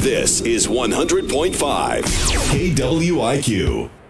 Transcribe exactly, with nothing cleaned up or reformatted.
This is one hundred point five K W I Q.